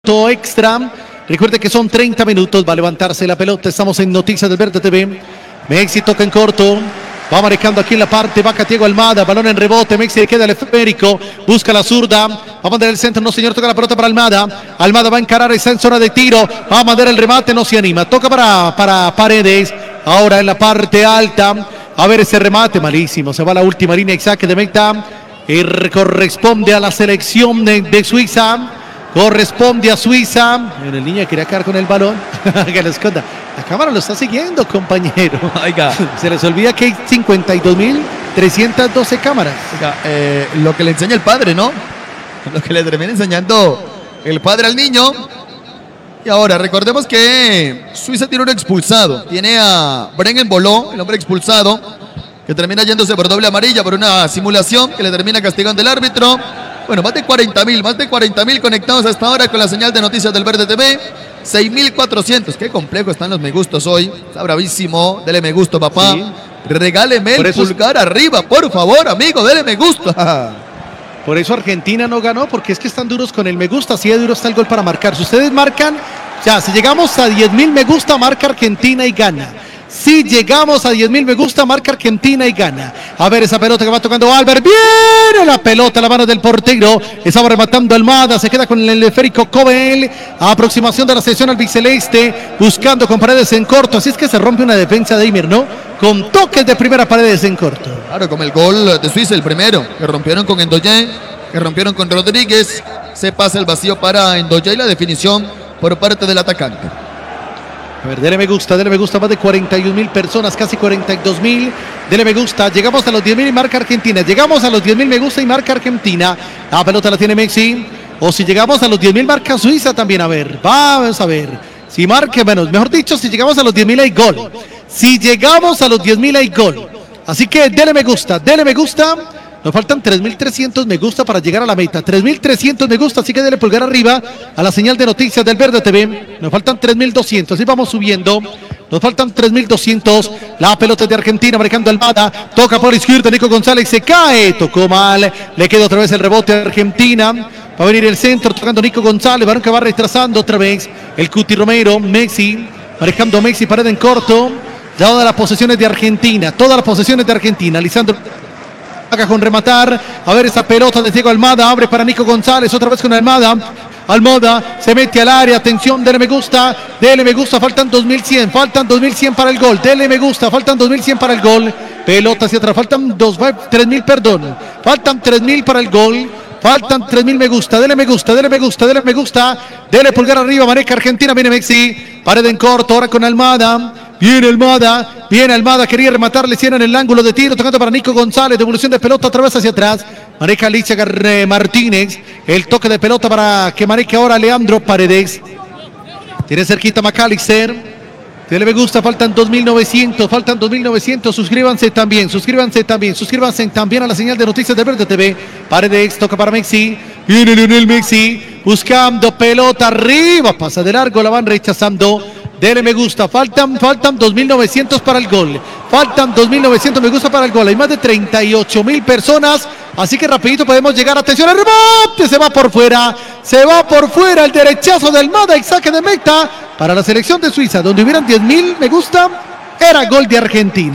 extra. Recuerde que son 30 minutos, va a levantarse la pelota. Estamos en Noticias del Verde TV. Messi toca en corto. Va marcando aquí en la parte baja Thiago Almada. Balón en rebote. Messi queda el esférico. Busca la zurda. Va a mandar el centro. No, señor. Toca la pelota para Almada. Almada va a encarar. Está en zona de tiro. Va a mandar el remate. No se anima. Toca para Paredes. Ahora en la parte alta. A ver ese remate. Malísimo. Se va a la última línea exacta de meta. Y corresponde a la selección de Suiza. Corresponde a Suiza. En el niño quería quedar con el balón. Que lo esconda. La cámara lo está siguiendo, compañero. Oiga. Se les olvida que hay 52.312 cámaras. Oiga, lo que le enseña el padre, ¿no? Lo que le termina enseñando el padre al niño. Y ahora, recordemos que Suiza tiene un expulsado. Tiene a Brengen Boló, el hombre expulsado, que termina yéndose por doble amarilla por una simulación que le termina castigando el árbitro. Bueno, más de 40.000 conectados hasta ahora con la señal de Noticias del Verde TV. 6.400. Qué complejo están los me gustos hoy. Está bravísimo. Dele me gusto, papá. Sí. Regáleme el pulgar arriba, por favor, amigo. Dele me gusta. Por eso Argentina no ganó, porque es que están duros con el me gusta. Así de duro está el gol para marcar. Si ustedes marcan, ya, si llegamos a 10.000 me gusta, marca Argentina y gana. Si llegamos a 10.000 me gusta, marca Argentina y gana. A ver esa pelota que va tocando Albert. Viene la pelota a la mano del portero. Estaba rematando Almada. Se queda con el esférico Cobel. Aproximación de la sección albiceleste. Buscando con Paredes en corto. Así es que se rompe una defensa de Eimir, ¿no? Con toques de primera Paredes en corto. Claro, como el gol de Suiza, el primero. Que rompieron con Endoye. Que rompieron con Rodríguez. Se pasa el vacío para Endoye y la definición por parte del atacante. A ver, dele me gusta, más de 41.000 personas, casi 42.000. Dele me gusta, llegamos a los 10.000 y marca Argentina. Llegamos a los 10.000 me gusta y marca Argentina. La pelota la tiene Messi. O si llegamos a los 10.000 marca Suiza también. A ver, vamos a ver. Si marque menos, mejor dicho, si llegamos a los 10.000 hay gol. Si llegamos a los 10.000 hay gol. Así que dele me gusta, dele me gusta. Nos faltan 3.300 me gusta para llegar a la meta. 3.300 me gusta, así que dele pulgar arriba a la señal de Noticias del Verde TV. Nos faltan 3.200, así vamos subiendo. Nos faltan 3.200. La pelota de Argentina, marcando Almada. Toca por izquierda, Nico González se cae. Tocó mal. Le queda otra vez el rebote a Argentina. Va a venir el centro, tocando Nico González. Varón que va retrasando otra vez. El Cuti Romero, Messi. Marcando Messi, pared en corto. Ya todas las posesiones de Argentina. Todas las posesiones de Argentina. Lisandro con rematar, a ver esa pelota de Thiago Almada, abre para Nico González, otra vez con Almada. Almada se mete al área, atención, dele me gusta, faltan 2.100 para el gol, dele me gusta, faltan 2.100 para el gol, pelota hacia atrás, faltan 3.000, perdón, faltan 3.000 para el gol. Faltan 3.000 me gusta, dele me gusta, dele pulgar arriba, maneja Argentina, viene Messi, pared en corto, ahora con Almada, viene Almada, quería rematar, le hicieron el ángulo de tiro, tocando para Nico González, devolución de pelota otra vez hacia atrás, maneja Alicia Martínez, el toque de pelota para que maneje ahora Leandro Paredes, tiene cerquita McAllister. Dele me gusta, faltan 2.900, suscríbanse también a la señal de Noticias de Verde TV. Paredes, toca para Messi, viene Lionel Messi, buscando pelota arriba, pasa de largo, la van rechazando. Dele me gusta, faltan 2.900 para el gol, faltan 2.900 me gusta para el gol, hay más de 38.000 personas, así que rapidito podemos llegar, atención al rebote, se va por fuera el derechazo del Almada y saque de meta para la selección de Suiza, donde hubieran 10.000 me gusta, era gol de Argentina.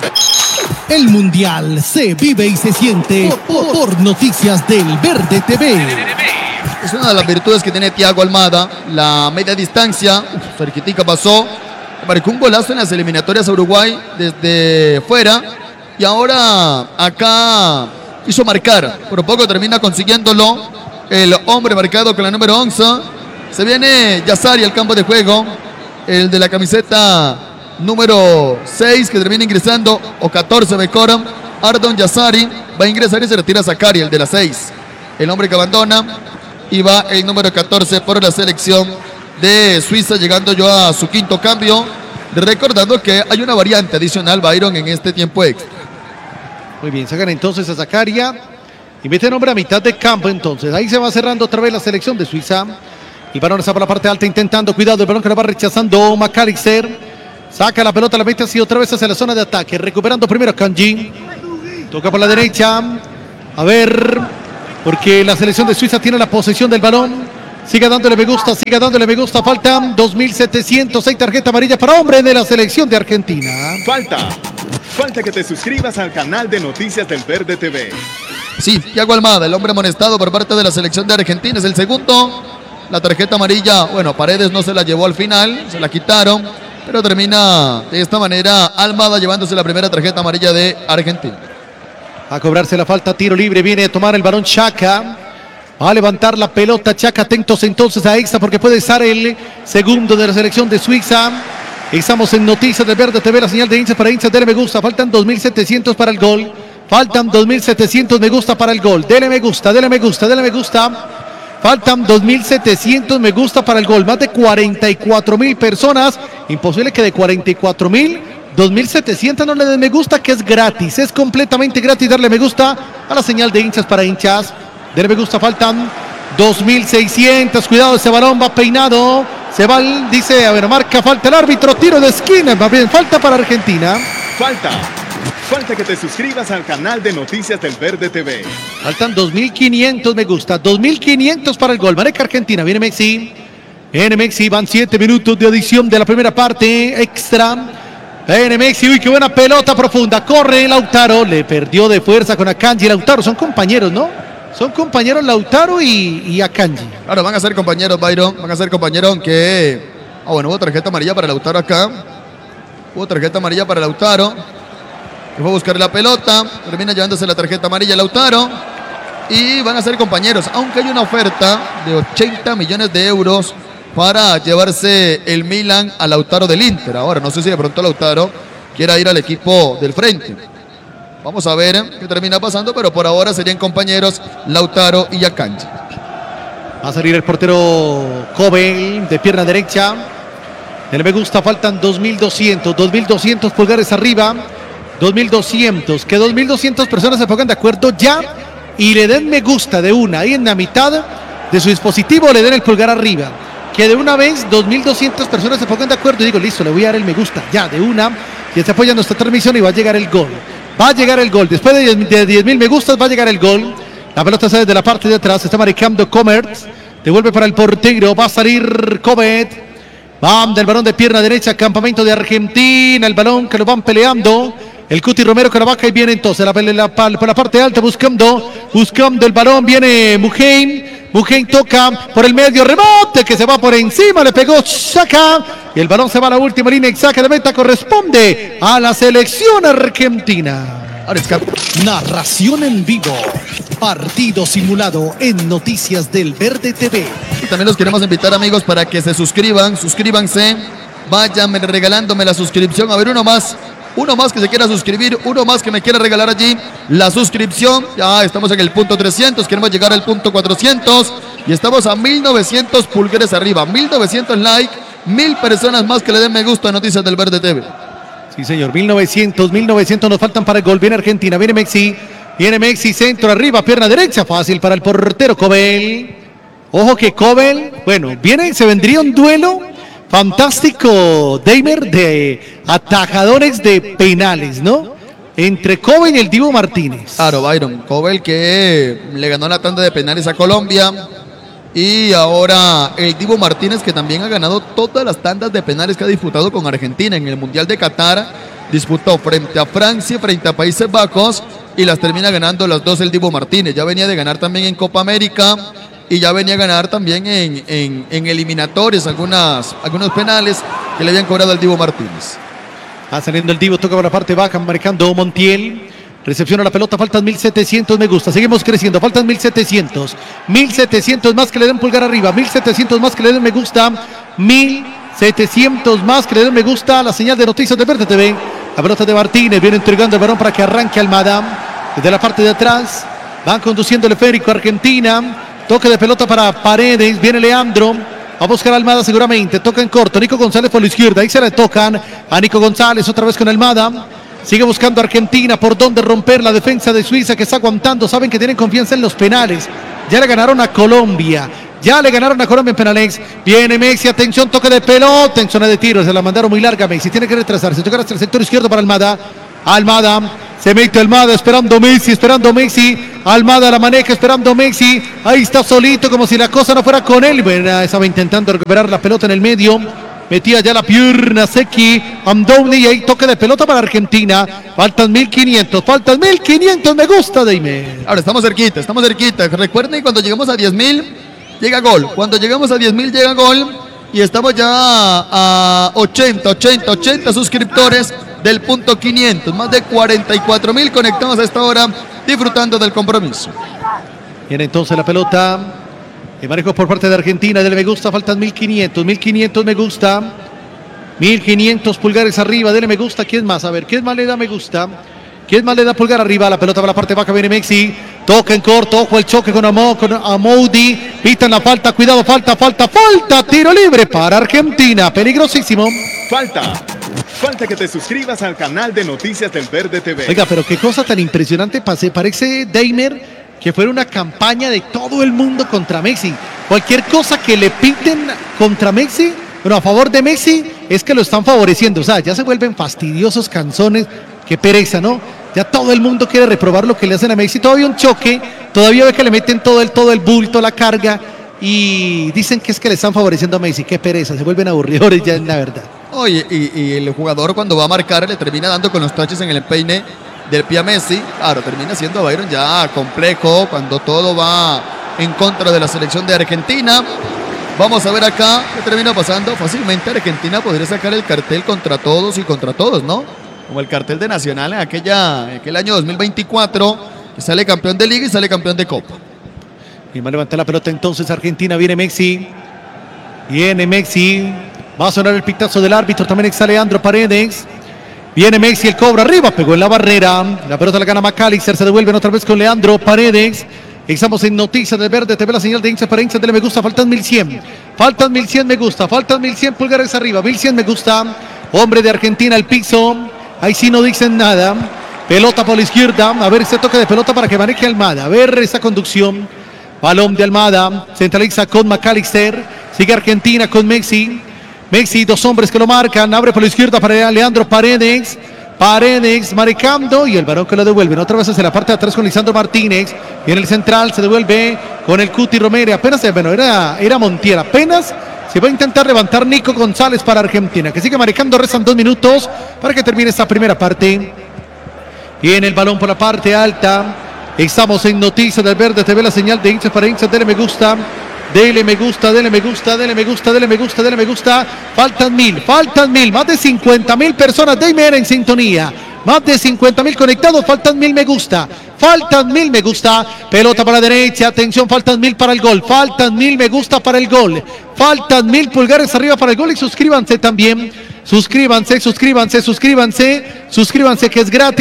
El Mundial se vive y se siente por Noticias del Verde TV. Es una de las virtudes que tiene Thiago Almada, la media distancia, cerquitica pasó, marcó un golazo en las eliminatorias a Uruguay desde fuera y ahora acá hizo marcar, por poco termina consiguiéndolo el hombre marcado con la número 11, se viene Yassari al campo de juego, el de la camiseta número 6 que termina ingresando, o 14 mejor, Ardon Yassari va a ingresar y se retira Zakari, el de la 6, el hombre que abandona. Y va el número 14 por la selección de Suiza, llegando yo a su quinto cambio. Recordando que hay una variante adicional, Byron, en este tiempo extra. Muy bien, sacan entonces a Zakaria y meten hombre a mitad de campo. Entonces ahí se va cerrando otra vez la selección de Suiza. El balón está por la parte alta intentando, cuidado, el balón que lo va rechazando McAllister. Saca la pelota, la mete así otra vez hacia la zona de ataque. Recuperando primero Kanji. Toca por la derecha. A ver, porque la selección de Suiza tiene la posesión del balón. Siga dándole me gusta, siga dándole me gusta. Faltan 2.706 tarjeta amarilla para hombre de la selección de Argentina. Falta que te suscribas al canal de Noticias del Verde TV. Sí, Thiago Almada, el hombre amonestado por parte de la selección de Argentina, es el segundo. La tarjeta amarilla, bueno, Paredes no se la llevó al final, se la quitaron, pero termina de esta manera Almada llevándose la primera tarjeta amarilla de Argentina. A cobrarse la falta, tiro libre, viene a tomar el balón Chaka. Va a levantar la pelota Chaka, atentos entonces a Extra porque puede estar el segundo de la selección de Suiza. Estamos en Noticias del Verde TV, la señal de hinchas para hinchas, dele me gusta, faltan 2.700 para el gol. Faltan 2.700 me gusta para el gol. Dele me gusta, dele me gusta, dele me gusta. Faltan 2.700 me gusta para el gol. Más de 44.000 personas. Imposible que de 44.000, 2.700 no le den me gusta, que es gratis. Es completamente gratis darle me gusta a la señal de hinchas para hinchas. Dele me gusta, faltan 2.600. Cuidado, ese balón va peinado. Se va, dice, a ver, marca falta el árbitro. Tiro de esquina, más bien, falta para Argentina. Falta que te suscribas al canal de Noticias del Verde TV. Faltan 2.500 me gusta, 2.500 para el gol. Maneja Argentina, viene Messi. Viene Messi, van 7 minutos de adición de la primera parte. Extra. Viene Messi, uy, qué buena pelota profunda. Corre Lautaro, le perdió de fuerza con Akanji. Lautaro, son compañeros, ¿no? Son compañeros Lautaro y Akanji. Claro, van a ser compañeros, Byron. Van a ser compañeros, aunque... bueno, hubo tarjeta amarilla para Lautaro acá. Hubo tarjeta amarilla para Lautaro. Que fue a buscar la pelota, termina llevándose la tarjeta amarilla Lautaro y van a ser compañeros, aunque hay una oferta de 80 millones de euros para llevarse el Milan a Lautaro del Inter. Ahora, no sé si de pronto Lautaro quiera ir al equipo del frente. Vamos a ver qué termina pasando, pero por ahora serían compañeros Lautaro y Akanji. Va a salir el portero Kobel de pierna derecha. El me gusta, faltan 2.200 pulgares arriba. 2.200, que 2.200 personas se pongan de acuerdo ya y le den me gusta de una, ahí en la mitad de su dispositivo le den el pulgar arriba, que de una vez 2.200 personas se pongan de acuerdo y digo, listo, le voy a dar el me gusta, ya de una, y se apoya nuestra transmisión y va a llegar el gol, después de 10.000 me gustas va a llegar el gol, la pelota sale de la parte de atrás, está marcando Commerce, devuelve para el portero, va a salir Comet, van del balón de pierna derecha, campamento de Argentina, el balón que lo van peleando. El Cuti Romero Caravaca y viene entonces por la parte alta buscando el balón, viene Mujain toca por el medio, rebote que se va por encima, le pegó Chaka y el balón se va a la última línea exacta de meta, corresponde a la selección argentina. Narración en vivo, partido simulado en Noticias del Verde TV. Y también los queremos invitar, amigos, para que se suscríbanse, vayan regalándome la suscripción, a ver uno más que se quiera suscribir, uno más que me quiera regalar allí la suscripción. Ya estamos en el punto 300, queremos llegar al punto 400 y estamos a 1.900 pulgares arriba, 1.900 likes, 1.000 personas más que le den me gusta a Noticias del Verde TV. Sí, señor, 1.900 nos faltan para el gol. Viene Argentina, viene Messi, centro arriba, pierna derecha, fácil para el portero Kobel. Ojo que Kobel, bueno, se vendría un duelo fantástico, Deimer, de atajadores de penales, ¿no? Entre Kobel y el Dibu Martínez. Claro, Byron, Kobel que le ganó la tanda de penales a Colombia. Y ahora el Dibu Martínez, que también ha ganado todas las tandas de penales que ha disputado con Argentina en el Mundial de Qatar. Disputó frente a Francia, frente a Países Bajos y las termina ganando las dos el Dibu Martínez. Ya venía de ganar también en Copa América y ya venía a ganar también en eliminatorias algunos penales que le habían cobrado al Dibu Martínez. Va saliendo el Dibu, toca por la parte baja, marcando Montiel. Recepciona la pelota, faltan 1.700 me gusta, seguimos creciendo, faltan 1.700 más que le den pulgar arriba, 1.700 más que le den me gusta, 1.700 más que le den me gusta a la señal de Noticias de Verde TV. La pelota de Martínez, viene entregando el balón para que arranque Almada, desde la parte de atrás, van conduciendo el esférico Argentina, toque de pelota para Paredes, viene Leandro, va a buscar a Almada seguramente, toca en corto, Nico González por la izquierda, ahí se le tocan a Nico González, otra vez con Almada. Sigue buscando Argentina por dónde romper la defensa de Suiza que está aguantando. Saben que tienen confianza en los penales. Ya le ganaron a Colombia. En penales. Viene Messi, atención, toque de pelota en zona de tiro. Se la mandaron muy larga Messi. Tiene que retrasarse. Tocar hasta el sector izquierdo para Almada. Se mete Almada esperando Messi. Almada la maneja esperando Messi. Ahí está solito como si la cosa no fuera con él. Bueno, estaba intentando recuperar la pelota en el medio. Metía ya la pierna Seki Amdouni y ahí toque de pelota para Argentina. Faltan 1500. Me gusta, Deimer. Ahora estamos cerquita. Recuerden, cuando llegamos a 10.000 llega gol. Cuando llegamos a 10.000 llega gol. Y estamos ya a 80 suscriptores del punto 500. Más de 44.000 conectados a esta hora disfrutando del compromiso. Viene entonces la pelota. El manejo por parte de Argentina. Dele me gusta. Faltan 1500 me gusta. 1500 pulgares arriba. Dele me gusta. ¿Quién más? A ver, ¿quién más le da me gusta? ¿Quién más le da pulgar arriba? La pelota para la parte baja. Viene Messi. Toca en corto. Ojo el choque con Amoudi. Pitan la falta. Cuidado. Falta. Tiro libre para Argentina. Peligrosísimo. Falta que te suscribas al canal de Noticias del Verde TV. Oiga, pero qué cosa tan impresionante parece, Deimer, que fuera una campaña de todo el mundo contra Messi. Cualquier cosa que le pinten contra Messi, bueno, a favor de Messi, es que lo están favoreciendo. O sea, ya se vuelven fastidiosos, canzones. Qué pereza, ¿no? Ya todo el mundo quiere reprobar lo que le hacen a Messi. Todavía un choque, todavía ve que le meten todo el bulto, la carga, y dicen que es que le están favoreciendo a Messi. Qué pereza, se vuelven aburridores ya, en la verdad. Oye, y el jugador cuando va a marcar le termina dando con los taches en el empeine del pie a Messi. Claro, termina siendo Byron ya complejo cuando todo va en contra de la selección de Argentina. Vamos a ver acá qué termina pasando. Fácilmente Argentina podría sacar el cartel contra todos, ¿no? Como el cartel de Nacional en aquel año 2024, que sale campeón de Liga y sale campeón de Copa. Y va a levantar la pelota entonces Argentina. Viene Messi. Va a sonar el pitazo del árbitro. También está Leandro Paredes. Viene Messi, el cobro arriba, pegó en la barrera. La pelota la gana McAllister, se devuelven otra vez con Leandro Paredes. Estamos en Noticias del Verde, te ve la señal de hincha para hincha, dele me gusta, faltan 1100 me gusta, faltan 1100 pulgares arriba, 1100 me gusta. Hombre de Argentina al piso, ahí sí no dicen nada. Pelota por la izquierda, a ver ese toque de pelota para que maneje Almada, a ver esa conducción. Balón de Almada, centraliza con McAllister, sigue Argentina con Messi. Messi, dos hombres que lo marcan, abre por la izquierda para Leandro Paredes marcando y el balón que lo devuelven otra vez hacia la parte de atrás con Lisandro Martínez y en el central se devuelve con el Cuti Romero. Apenas, era Montiel, apenas se va a intentar levantar Nico González para Argentina, que sigue marcando, restan 2 minutos para que termine esta primera parte. Viene el balón por la parte alta, estamos en Noticias del Verde, te ve la señal de hinchas para hinchas, dele me gusta. Faltan 1000, más de 50.000 personas de Imer en sintonía. Más de 50.000 conectados, faltan 1000 me gusta. Pelota para la derecha, atención, faltan 1000 para el gol. Faltan 1000 me gusta para el gol. Faltan 1000 pulgares arriba para el gol y suscríbanse también. Suscríbanse que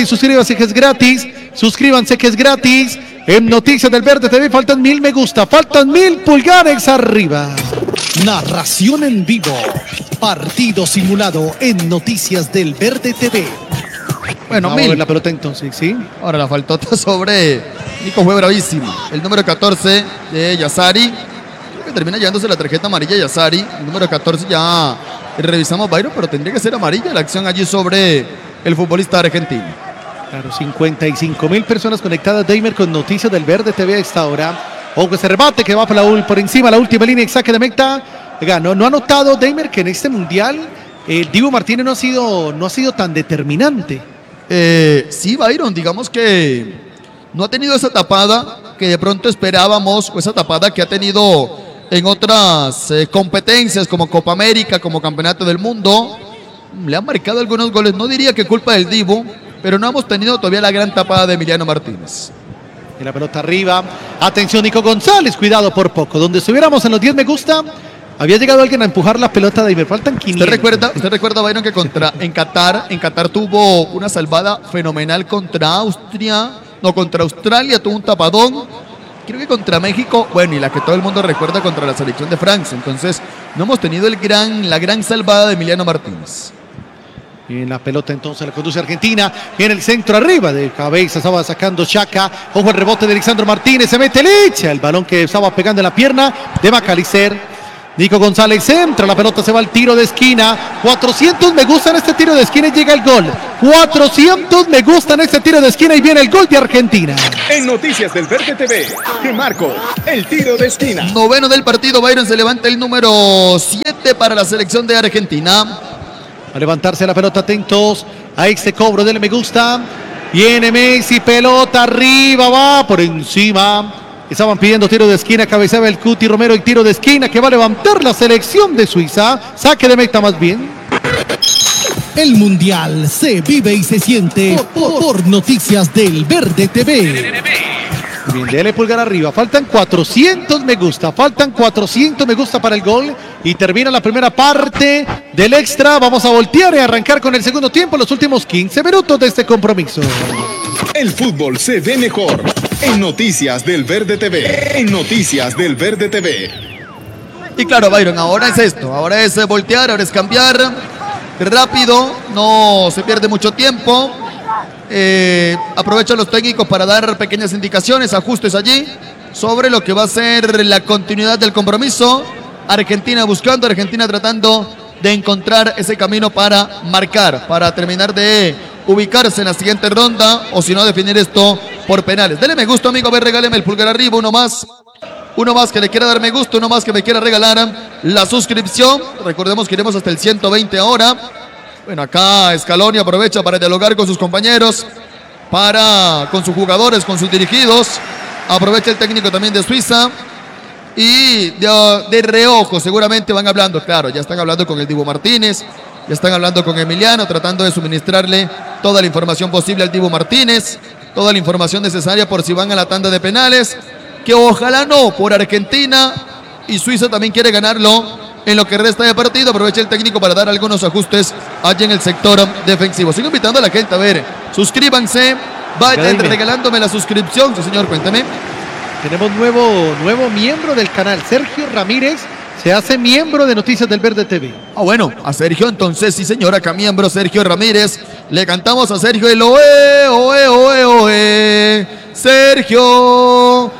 es gratis. En Noticias del Verde TV faltan 1000 me gusta, faltan 1000 pulgares arriba. Narración en vivo, partido simulado en Noticias del Verde TV. Bueno, vamos a ver la pelota entonces, ¿sí? Ahora la faltota sobre Nico fue bravísima. El número 14 de Yassari, creo que termina llevándose la tarjeta amarilla Yassari. El número 14 ya revisamos, Byron, pero tendría que ser amarilla la acción allí sobre el futbolista argentino. Claro, 55.000 personas conectadas, Deimer, con Noticias del Verde TV a esta hora. Ojo ese remate que va por encima, la última línea, saque de meta. ¿No ha notado, Deimer, que en este mundial el Dibu Martínez no ha sido tan determinante? Sí, Byron, digamos que no ha tenido esa tapada que de pronto esperábamos, o esa tapada que ha tenido en otras competencias como Copa América, como Campeonato del Mundo. Le han marcado algunos goles, no diría que culpa del Dibu, pero no hemos tenido todavía la gran tapada de Emiliano Martínez. Y la pelota arriba. Atención, Nico González, cuidado por poco. Donde estuviéramos en los 10 me gusta, había llegado alguien a empujar la pelota de Iber. Faltan 500. ¿Usted recuerda, Byron, que en Qatar tuvo una salvada fenomenal contra Australia, tuvo un tapadón. Creo que contra México, bueno, y la que todo el mundo recuerda contra la selección de Francia. Entonces, no hemos tenido la gran salvada de Emiliano Martínez. Y en la pelota entonces la conduce Argentina. Viene el centro arriba de cabeza. Estaba sacando Chaca. Ojo el rebote de Lisandro Martínez. Se mete, le echa el balón que estaba pegando en la pierna de McAllister. Nico González entra, la pelota se va al tiro de esquina. 400 me gustan este tiro de esquina y llega el gol. 400 me gustan este tiro de esquina y viene el gol de Argentina. En Noticias del Verde TV, que marcó el tiro de esquina. Noveno del partido, Byron, se levanta el número 7 para la selección de Argentina. A levantarse la pelota, atentos a este cobro, dele me gusta. Viene Messi, pelota arriba, va por encima. Estaban pidiendo tiro de esquina, cabeceaba el Cuti Romero y tiro de esquina que va a levantar la selección de Suiza. Saque de meta más bien. El Mundial se vive y se siente por Noticias del Verde TV. Bien, dele pulgar arriba. Faltan 400 me gusta. Faltan 400 me gusta para el gol. Y termina la primera parte del extra. Vamos a voltear y arrancar con el segundo tiempo. Los últimos 15 minutos de este compromiso. El fútbol se ve mejor en Noticias del Verde TV. En Noticias del Verde TV. Y claro, Byron, ahora es esto. Ahora es voltear, ahora es cambiar. Rápido, no se pierde mucho tiempo. Aprovechan los técnicos para dar pequeñas indicaciones, ajustes allí sobre lo que va a ser la continuidad del compromiso. Argentina buscando, Argentina tratando de encontrar ese camino para marcar, para terminar de ubicarse en la siguiente ronda o si no definir esto por penales. Dele me gusta, amigo, a ver, regáleme el pulgar arriba, uno más que le quiera dar me gusta, uno más que me quiera regalar la suscripción. Recordemos que iremos hasta el 120 ahora. Bueno, acá Scaloni aprovecha para dialogar con sus compañeros, con sus jugadores, con sus dirigidos. Aprovecha el técnico también de Suiza. Y de reojo seguramente van hablando, claro, ya están hablando con el Dibu Martínez, ya están hablando con Emiliano, tratando de suministrarle toda la información posible al Dibu Martínez, toda la información necesaria por si van a la tanda de penales, que ojalá no, por Argentina, y Suiza también quiere ganarlo en lo que resta de partido. Aprovecha el técnico para dar algunos ajustes allí en el sector defensivo. Sigo invitando a la gente, a ver, suscríbanse, vayan regalándome la suscripción. Sí, señor, cuéntame. Tenemos nuevo miembro del canal, Sergio Ramírez, se hace miembro de Noticias del Verde TV. Ah, bueno, a Sergio entonces, sí señor, acá miembro Sergio Ramírez. Le cantamos a Sergio el oe, oe, oe, oe. Sergio,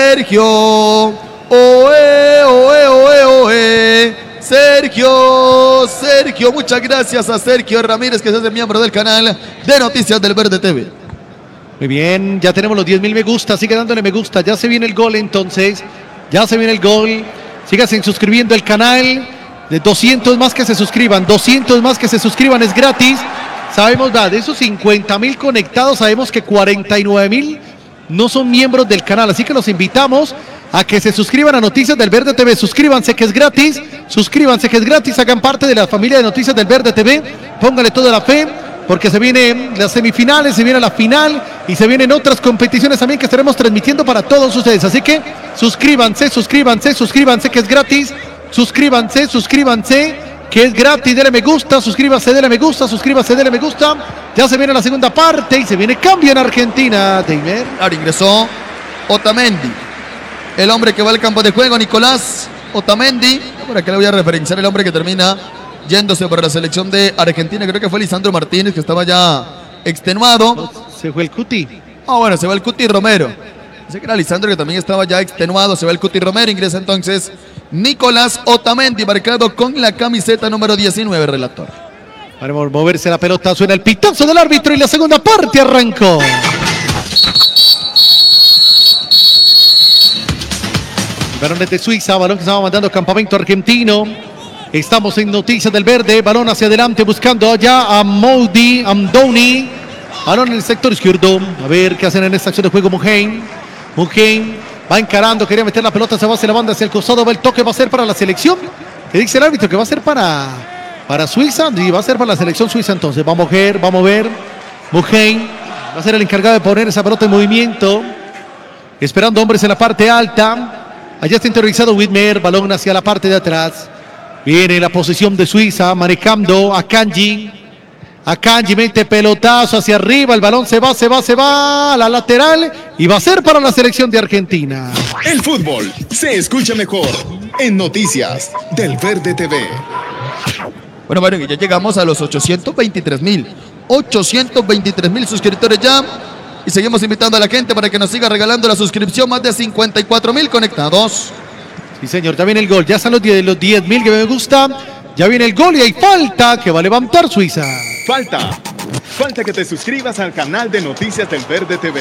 oe, oe, oe, oe. Sergio, muchas gracias a Sergio Ramírez que se hace miembro del canal de Noticias del Verde TV. Muy bien, ya tenemos los 10.000 me gusta, sigue dándole me gusta, ya se viene el gol entonces, ya se viene el gol, síganse suscribiendo al canal, de 200 más que se suscriban, 200 más que se suscriban, es gratis, sabemos, de esos 50.000 conectados, sabemos que 49.000 no son miembros del canal, así que los invitamos a que se suscriban a Noticias del Verde TV, suscríbanse que es gratis, hagan parte de la familia de Noticias del Verde TV, póngale toda la fe, porque se vienen las semifinales, se viene la final y se vienen otras competiciones también que estaremos transmitiendo para todos ustedes. Así que suscríbanse, que es gratis. Suscríbanse, que es gratis. Dele me gusta, suscríbase, dele me gusta. Ya se viene la segunda parte y se viene cambio en Argentina, Deimer. Ahora ingresó Otamendi, el hombre que va al campo de juego, Nicolás Otamendi. Por acá le voy a referenciar el hombre que termina yéndose para la selección de Argentina. Creo que fue Lisandro Martínez, que estaba ya extenuado. Se fue el Cuti. Ah, bueno, se va el Cuti Romero. Dice que era Lisandro, que también estaba ya extenuado. Se va el Cuti Romero. Ingresa entonces Nicolás Otamendi, marcado con la camiseta número 19, relator. Para moverse la pelota, suena el pitazo del árbitro y la segunda parte arrancó. Balón desde Suiza, balón que estaba mandando campamento argentino. Estamos en Noticias del Verde, balón hacia adelante buscando allá a Amdouni, balón en el sector izquierdo, a ver qué hacen en esta acción de juego. Muheim va encarando, quería meter la pelota, se va hacia la banda, hacia el costado, va el toque, va a ser para la selección, que dice el árbitro que va a ser para Suiza, y va a ser para la selección suiza entonces. Vamos a ver, Muheim va a ser el encargado de poner esa pelota en movimiento, esperando hombres en la parte alta, allá está interiorizado Widmer, balón hacia la parte de atrás. Viene la posición de Suiza, manejando a Kanji. Mete pelotazo hacia arriba, el balón se va a la lateral y va a ser para la selección de Argentina. El fútbol se escucha mejor en Noticias del Verde TV. Bueno, ya llegamos a los 823.000 suscriptores ya. Y seguimos invitando a la gente para que nos siga regalando la suscripción, más de 54.000 conectados. Sí, señor, ya viene el gol. Ya están los 10.000 que me gusta. Ya viene el gol y hay falta que va a levantar Suiza. Falta que te suscribas al canal de Noticias del Verde TV.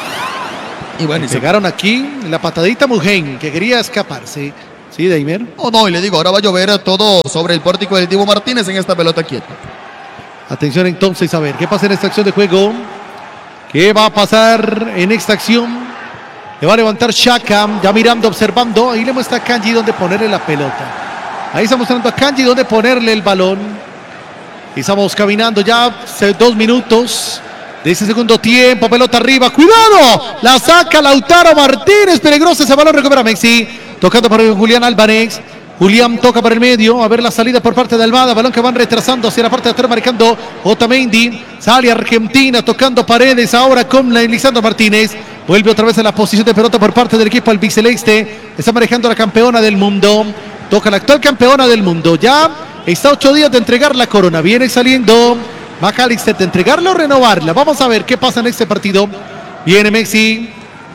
Y bueno, Pegaron aquí la patadita Mugen, que quería escaparse. Sí, Deimer. Oh, no, y le digo, ahora va a llover todo sobre el pórtico del Dibu Martínez en esta pelota quieta. Atención entonces, a ver, ¿qué pasa en esta acción de juego? ¿Qué va a pasar en esta acción? Le va a levantar Shaka, ya mirando, observando. Ahí le muestra a Kanji dónde ponerle la pelota. Ahí está mostrando a Kanji dónde ponerle el balón. Y estamos caminando ya 2 minutos de ese segundo tiempo. Pelota arriba, ¡cuidado! La saca Lautaro Martínez, peligroso ese balón, recupera Messi. Tocando para Julián Álvarez. Julián toca para el medio, a ver la salida por parte de Almada, balón que van retrasando hacia la parte de atrás, marcando Otamendi, sale Argentina, tocando Paredes, ahora con Lisandro Martínez, vuelve otra vez a la posición de pelota por parte del equipo albiceleste, está manejando la campeona del mundo, toca la actual campeona del mundo, ya está 8 días de entregar la corona, viene saliendo McAllister de entregarla o renovarla, vamos a ver qué pasa en este partido, viene Messi,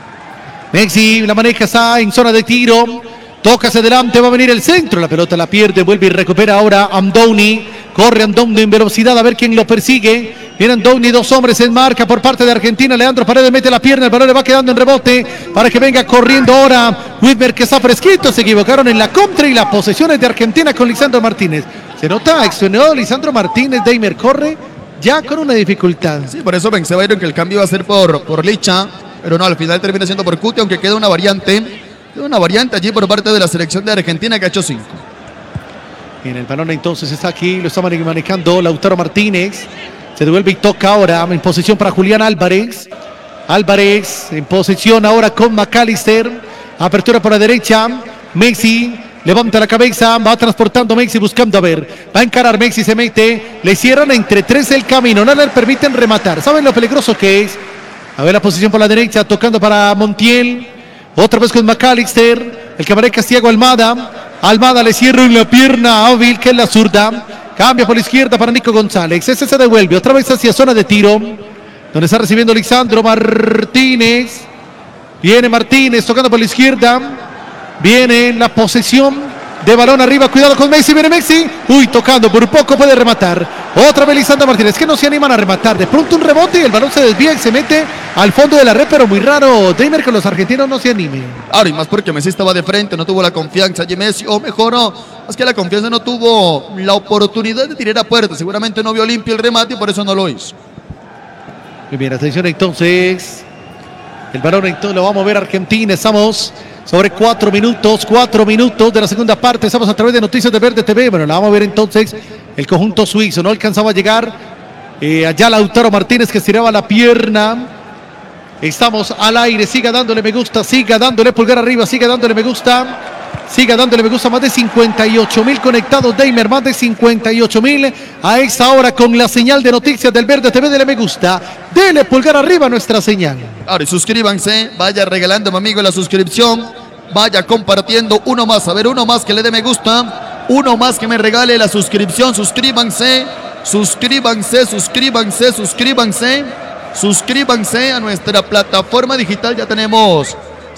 la maneja, está en zona de tiro, toca hacia adelante, va a venir el centro, la pelota la pierde, vuelve y recupera ahora Amdouni, corre Amdouni en velocidad, a ver quién lo persigue, viene Amdouni, 2 hombres en marca por parte de Argentina, Leandro Paredes mete la pierna, el balón le va quedando en rebote, para que venga corriendo ahora Whitmer, que está fresquito, se equivocaron en la contra y las posesiones de Argentina con Lisandro Martínez, se nota extenuado Lisandro Martínez, Deimer corre ya con una dificultad. Sí, por eso pensé, Byron, que el cambio iba a ser por Licha, pero no, al final termina siendo por Cuti, aunque queda una variante. Una variante allí por parte de la selección de Argentina que ha hecho 5. Bien, el balón entonces está aquí, lo está manejando Lautaro Martínez. Se devuelve y toca ahora en posición para Julián Álvarez. Álvarez en posición ahora con McAllister. Apertura por la derecha. Messi levanta la cabeza, va transportando Messi buscando a ver. Va a encarar Messi, se mete. Le cierran entre 3 el camino, no le permiten rematar. ¿Saben lo peligroso que es? A ver la posición por la derecha, tocando para Montiel. Otra vez con McAllister, el que maneja Thiago Almada. Almada le cierra en la pierna a Ávil, que es la zurda. Cambia por la izquierda para Nico González. Ese se devuelve otra vez hacia zona de tiro, donde está recibiendo Lisandro Martínez. Viene Martínez tocando por la izquierda. Viene la posesión de balón arriba. Cuidado con Messi. Viene Messi. Uy, tocando. Por poco puede rematar. Otra vez Lisandro Martínez. Que no se animan a rematar. De pronto un rebote y el balón se desvía y se mete al fondo de la red. Pero muy raro, Deimer, que los argentinos no se animen. Ahora, y más porque Messi estaba de frente. No tuvo la confianza allí Messi. O mejor, no. Es que la confianza no tuvo la oportunidad de tirar a puerta. Seguramente no vio limpio el remate y por eso no lo hizo. Muy bien, atención entonces. El balón entonces lo va a mover Argentina. Estamos sobre 4 minutos de la segunda parte. Estamos a través de Noticias de Verde TV. Bueno, la vamos a ver entonces el conjunto suizo. No alcanzaba a llegar allá Lautaro Martínez, que estiraba la pierna. Estamos al aire. Siga dándole me gusta. Siga dándole pulgar arriba. Siga dándole me gusta. Siga dándole me gusta. Más de 58.000 conectados, Deimer. Más de 58.000 a esta hora con la señal de Noticias del Verde TV. Dele me gusta. Dele pulgar arriba a nuestra señal. Ahora, y suscríbanse. Vaya regalando, mi amigo, la suscripción. Vaya compartiendo. Uno más. A ver, uno más que le dé me gusta. Uno más que me regale la suscripción. Suscríbanse. Suscríbanse. Suscríbanse. Suscríbanse. Suscríbanse a nuestra plataforma digital. Ya tenemos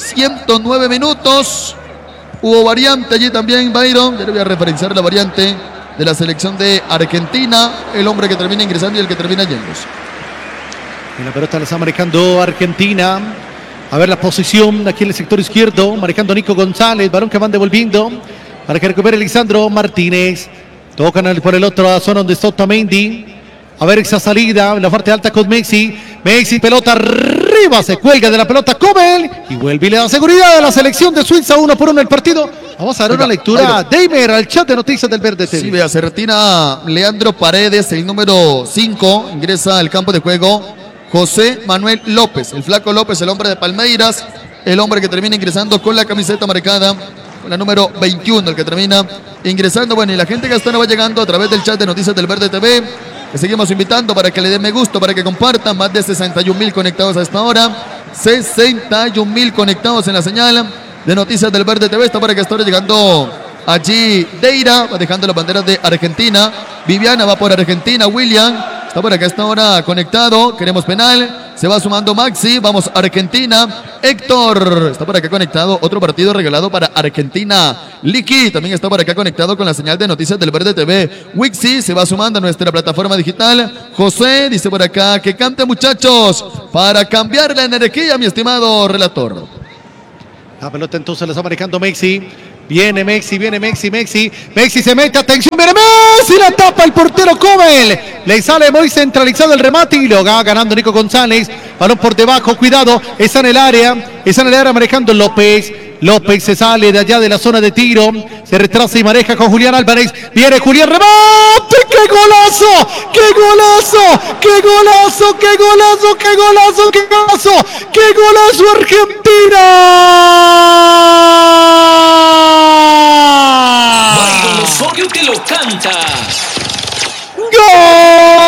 109 minutos. Hubo variante allí también, Byron. Ya le voy a referenciar la variante de la selección de Argentina. El hombre que termina ingresando y el que termina yéndose. Y la pelota la está manejando Argentina. A ver la posición aquí en el sector izquierdo. Manejando Nico González. Balón que van devolviendo para que recupere Lisandro Martínez. Tocan por el otro zona donde está Otamendi. A ver esa salida. La parte alta con Messi. Messi, pelota arriba. Se cuelga de la pelota Kobel. Y vuelve y le da seguridad a la selección de Suiza. 1-1 el partido. Vamos a dar una lectura. Deimer al chat de Noticias del Verde TV. Sí, vea, se retira Leandro Paredes, el número 5. Ingresa al campo de juego José Manuel López. El flaco López, el hombre de Palmeiras. El hombre que termina ingresando con la camiseta marcada con la número 21. El que termina ingresando. Bueno, y la gente que hasta ahora va llegando a través del chat de Noticias del Verde TV. Que seguimos invitando para que le den me gusta, para que compartan. Más de 61.000 conectados a esta hora. 61.000 conectados en la señal de Noticias del Verde TV. Está para que esté llegando allí Deira, va dejando las banderas de Argentina. Viviana va por Argentina. William está por acá a esta hora conectado. Queremos penal. Se va sumando Maxi. Vamos Argentina. Héctor está por acá conectado. Otro partido regalado para Argentina. Liki también está por acá conectado con la señal de noticias del Verde TV. Wixi se va sumando a nuestra plataforma digital. José dice por acá que cante, muchachos, para cambiar la energía, mi estimado relator. La pelota entonces la está manejando Messi. Viene Messi. Messi se mete, atención, viene Messi, la tapa el portero Comel. Le sale muy centralizado el remate y lo va ganando Nico González. Balón por debajo, cuidado, está en el área manejando López. López se sale de allá de la zona de tiro, se retrasa y maneja con Julián Álvarez. Viene Julián, remate, ¡qué golazo! ¡Qué golazo! ¡Qué golazo! ¡Qué golazo! ¡Qué golazo! ¡Qué golazo! ¡Qué golazo Argentina!